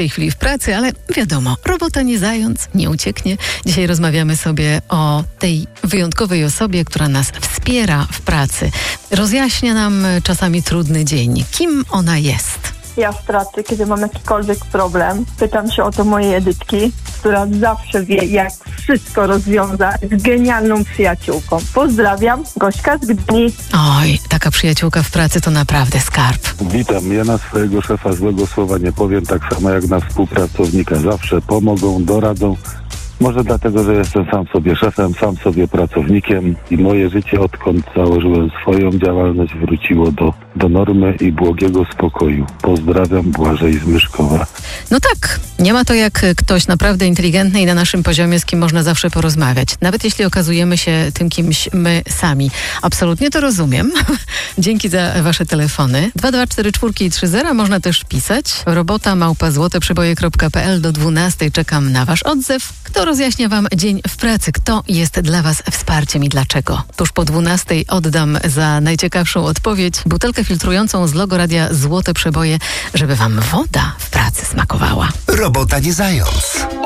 tej chwili w pracy, ale wiadomo, robota nie zając, nie ucieknie. Dzisiaj rozmawiamy sobie o tej wyjątkowej osobie, która nas wspiera w pracy. Rozjaśnia nam czasami trudny dzień. Kim ona jest? Ja w pracy, kiedy mam jakikolwiek problem, pytam się o to mojej Edytki, która zawsze wie, jak wszystko rozwiązać, z genialną przyjaciółką. Pozdrawiam, Gośka z Gdyni. Oj, taka przyjaciółka w pracy to naprawdę skarb. Witam, ja na swojego szefa złego słowa nie powiem, tak samo jak na współpracownika. Zawsze pomogą, doradzą. Może dlatego, że jestem sam sobie szefem, sam sobie pracownikiem i moje życie, odkąd założyłem swoją działalność, wróciło do normy i błogiego spokoju. Pozdrawiam, Błażej z Myszkowa. No tak, nie ma to jak ktoś naprawdę inteligentny i na naszym poziomie, z kim można zawsze porozmawiać. Nawet jeśli okazujemy się tym kimś my sami. Absolutnie to rozumiem. Dzięki za wasze telefony. 224 można też pisać. robota@złoteprzeboje.pl do 12 czekam na wasz odzew. Kto rozjaśnia wam dzień w pracy? Kto jest dla was wsparciem i dlaczego? Tuż po 12 oddam za najciekawszą odpowiedź butelkę filtrującą z logo radia Złote Przeboje, żeby wam woda w pracy smakowała. Robota nie zając.